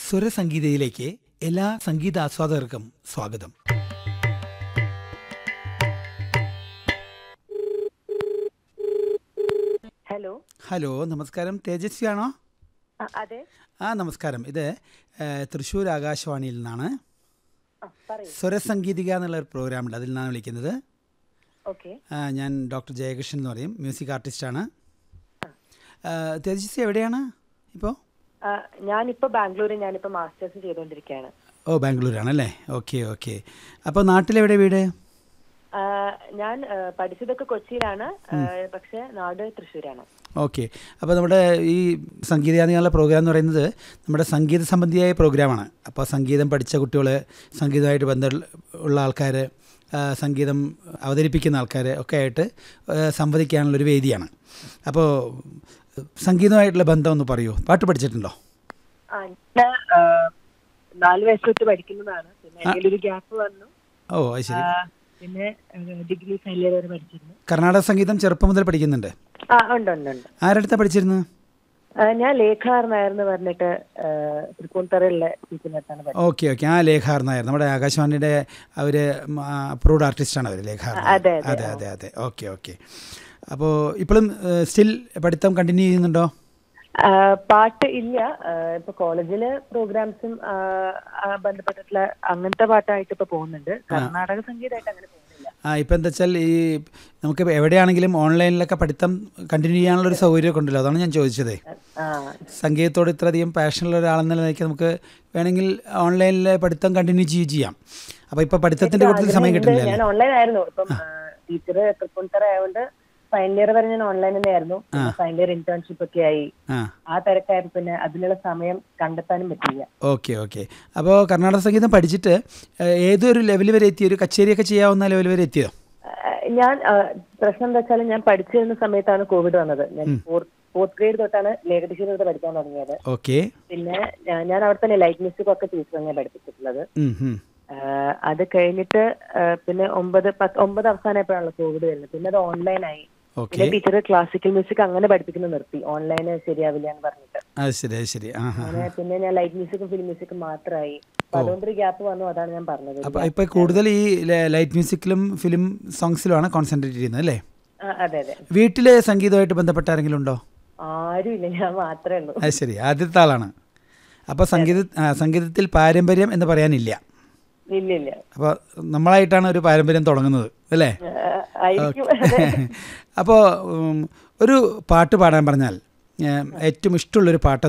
സ്വരസംഗീതയിലേക്ക് എല്ലാ സംഗീതാസ്വാദകർക്കും സ്വാഗതം. ഹലോ, നമസ്കാരം. തേജസ്വിയാണോ? അതെ. നമസ്കാരം. ഇത് തൃശ്ശൂർ ആകാശവാണിയിൽ നിന്നാണ്. സ്വരസംഗീതിക എന്നുള്ളൊരു പ്രോഗ്രാമുണ്ട്, അതിൽ നിന്നാണ് വിളിക്കുന്നത്. ഞാൻ ഡോക്ടർ ജയകൃഷ്ണൻ എന്ന് പറയും, മ്യൂസിക് ആർട്ടിസ്റ്റാണ്. തേജസ്വി എവിടെയാണ് ഇപ്പോൾ? ഞാനിപ്പോൾ ബാംഗ്ലൂരിൽ മാസ്റ്റേഴ്സ് ചെയ്തുകൊണ്ടിരിക്കുകയാണ്. ബാംഗ്ലൂരാണല്ലേ? ഓക്കെ. അപ്പോൾ നാട്ടിലെവിടെ വീട്? ഞാൻ പഠിച്ചതൊക്കെ കൊച്ചിയിലാണ്, പക്ഷെ നാട് തൃശ്ശൂരാണ്. ഓക്കെ. അപ്പോൾ നമ്മുടെ ഈ സംഗീതയാനുള്ള പ്രോഗ്രാം എന്ന് പറയുന്നത് നമ്മുടെ സംഗീത സംബന്ധിയായ പ്രോഗ്രാമാണ്. അപ്പോൾ സംഗീതം പഠിച്ച കുട്ടികൾ, സംഗീതമായിട്ട് ബന്ധമുള്ള ആൾക്കാർ, സംഗീതം അവതരിപ്പിക്കുന്ന ആൾക്കാർ ഒക്കെ ആയിട്ട് സംവദിക്കാനുള്ളൊരു വേദിയാണ്. അപ്പോൾ സംഗീതമായിട്ടുള്ള ബന്ധം ഒന്ന് പറയൂ. പാട്ട് പഠിച്ചിട്ടുണ്ടോ? ഞാൻ 4 വയസ്സ് തൊട്ട് പഠിക്കുന്നതാണ്. പിന്നെ ഒരു ഗ്യാപ്പ് വന്നു. അത് ശരി. പിന്നെ ഡിഗ്രി ഫൈനൽ വരെ പഠിച്ചിരുന്നു. കർണാടക സംഗീതം ചെറുപ്പം മുതൽ പഠിക്കുന്നുണ്ട്? ഉണ്ട്. ആരടുത്താ പഠിച്ചിരുന്നത്? ഞാൻ ലേഖാർ നായർ എന്ന് പറഞ്ഞിട്ട് തൃപ്പൂണിത്തുറയിലെ ടീച്ചറിനടുത്താണ് പഠിച്ചത്. ഓക്കെ. ലേഖാർ നായർ നമ്മുടെ ആകാശവാണിയുടെ അവർ അപ്രൂവ്ഡ് ആർട്ടിസ്റ്റാണ് അവർ, ലേഖാർ. അതെ. ഓക്കെ. അപ്പോൾ ഇപ്പോഴും സ്റ്റിൽ പഠിത്തം കണ്ടിന്യൂ ചെയ്യുന്നുണ്ടോ? പാട്ട് ഇല്ല. ഇപ്പൊ കോളേജില് പ്രോഗ്രാംസും ബന്ധപ്പെട്ടിട്ടുള്ള അങ്ങനത്തെ പാട്ടായിട്ട് ഇപ്പൊ പോകുന്നുണ്ട്. കർണാടക സംഗീതമായിട്ട് അങ്ങനെ പോകുന്നില്ല. ഇപ്പം എന്താ വെച്ചാൽ ഈ നമുക്ക് എവിടെയാണെങ്കിലും ഓൺലൈനിലൊക്കെ പഠിത്തം കണ്ടിന്യൂ ചെയ്യാനുള്ളൊരു സൗകര്യമൊക്കെ ഉണ്ടല്ലോ, അതാണ് ഞാൻ ചോദിച്ചത്. സംഗീതത്തോട് ഇത്രയധികം പാഷനുള്ള ഒരാളെന്ന നിലയ്ക്ക് നമുക്ക് വേണമെങ്കിൽ ഓൺലൈനിൽ പഠിത്തം കണ്ടിന്യൂ ചെയ്യാം. അപ്പോൾ ഇപ്പൊ പഠിത്തത്തിന്റെ കൂടുതൽ സമയം കിട്ടുന്നില്ല. ഞാൻ ഓൺലൈൻ ആയിരുന്നു. ഇപ്പം ടീച്ചർ തൃപ്പൂണിത്തുറ ആയതുകൊണ്ട് ഫൈനൽ ഇയർ വരെ ഞാൻ ഓൺലൈൻ തന്നെയായിരുന്നു. ഫൈനൽ ഇയർ ഇന്റേൺഷിപ്പ് ഒക്കെ ആയി, ആ തിരക്കായിരുന്നു. പിന്നെ അതിനുള്ള സമയം കണ്ടെത്താനും പറ്റില്ല. ഓക്കെ. അപ്പോൾ കർണാടക സംഗീതം പഠിച്ചിട്ട് ഏതൊരു ലെവൽ വരെ എത്തിയോ? ഒരു കച്ചേരിയൊക്കെ ചെയ്യാവുന്ന ലെവൽ വരെ എത്തിയോ? ഞാൻ പ്രശ്നം എന്താ വെച്ചാൽ ഞാൻ പഠിച്ചിരുന്ന സമയത്താണ് കോവിഡ് വന്നത്. ഞാൻ ഫോർത്ത് ഗ്രേഡ് തൊട്ടാണ് ലേഖകശീലം തൊട്ട് പഠിക്കാൻ തുടങ്ങിയത്. പിന്നെ ഞാൻ അവിടെ തന്നെ ലൈറ്റ് മ്യൂസിക് ഒക്കെ ടീച്ചർ തന്നെയാണ് പഠിപ്പിച്ചിട്ടുള്ളത്. അത് കഴിഞ്ഞിട്ട് പിന്നെ 9 അവസാനമായപ്പോഴാണല്ലോ കോവിഡ് വരുന്നത്. പിന്നെ അത് ഓൺലൈനായി. പിന്നെ ടീച്ചർ ക്ലാസിക്കൽ മ്യൂസിക് അങ്ങനെ പഠിപ്പിക്കുന്നത് നിർത്തി, ഓൺലൈന് ശരിയാവില്ല എന്ന് പറഞ്ഞിട്ട്. ശരി. അങ്ങനെ പിന്നെ ഞാൻ ലൈറ്റ് മ്യൂസിക്കും ഫിലിം മ്യൂസിക്കും മാത്രമായി. അതുകൊണ്ടൊരു ഗ്യാപ്പ് വന്നു, അതാണ് ഞാൻ പറഞ്ഞത്. ഇപ്പൊ കൂടുതൽ ഈ ലൈറ്റ് മ്യൂസിക്കിലും ഫിലിം സോങ്സിലുമാണ് കോൺസെൻട്രേറ്റ് ചെയ്യുന്നത് അല്ലേ? അതെ. വീട്ടില് സംഗീതമായിട്ട് ബന്ധപ്പെട്ട ആരെങ്കിലും ഉണ്ടോ? ആരുമില്ല, ഞാൻ മാത്രമേ ഉള്ളൂ. അത് ശരി, ആദ്യത്തെ ആളാണ്. അപ്പൊ സംഗീതത്തിൽ പാരമ്പര്യം എന്ന് പറയാനില്ല. ഇല്ല. അപ്പോൾ നമ്മളായിട്ടാണ് ഒരു പാരമ്പര്യം തുടങ്ങുന്നത് അല്ലേ? അപ്പോൾ ഒരു പാട്ട് പാടാൻ പറഞ്ഞാൽ ഏറ്റവും ഇഷ്ടമുള്ളൊരു പാട്ട്